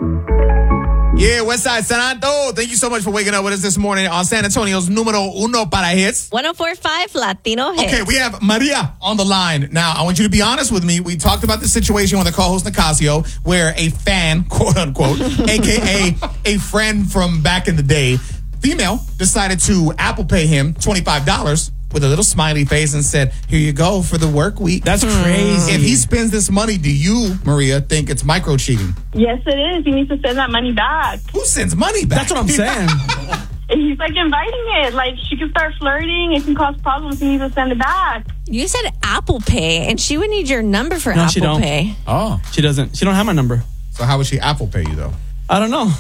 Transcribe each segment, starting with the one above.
Yeah, Westside Santo. Thank you so much for waking up with us this morning on San Antonio's Numero Uno para Hits. 104.5 Latino Hits. Okay, we have Maria on the line. Now, I want you to be honest with me. We talked about the situation with the co-host Nicasio, where a fan, quote unquote, a.k.a. a friend from back in the day, female, decided to Apple Pay him $25 with a little smiley face and said, here you go for the work week. That's crazy. If he spends this money, do you, Maria, think it's micro cheating? Yes, it is. He needs to send that money back. Who sends money back? That's what I'm saying. He's like inviting it. Like, she can start flirting. It can cause problems. He needs to send it back. You said Apple Pay, and she would need your number for No, Apple she don't. Pay. Oh. She doesn't. She don't have my number. So how would she Apple Pay you, though? I don't know.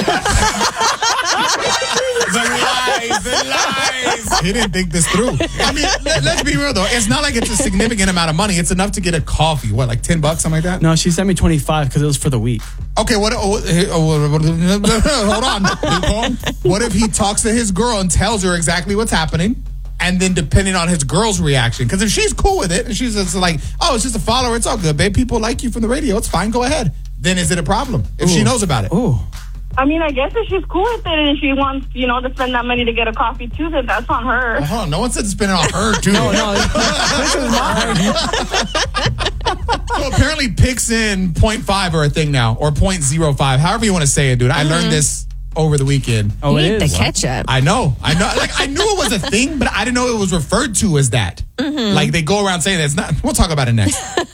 The lies. He didn't think this through. I mean, let's be real, though. It's not like it's a significant amount of money. It's enough to get a coffee. What, like $10, something like that? No, she sent me 25 because it was for the week. Okay, hold on. What if he talks to his girl and tells her exactly what's happening? And then depending on his girl's reaction. Because if she's cool with it and she's just like, oh, it's just a follower, it's all good, babe. People like you from the radio. It's fine. Go ahead. Then is it a problem if she knows about it? Ooh. I mean, I guess if she's cool with it and she wants, to spend that money to get a coffee too, then that's on her. Oh, no one said to spend it on her, too. No, this is mine. So apparently Pix in 0.5 are a thing now, or 0.05, however you want to say it, dude. I learned this over the weekend. Oh, You it need is. the ketchup. I know. Like, I knew it was a thing, but I didn't know it was referred to as that. Like, they go around saying that. It's not. We'll talk about it next.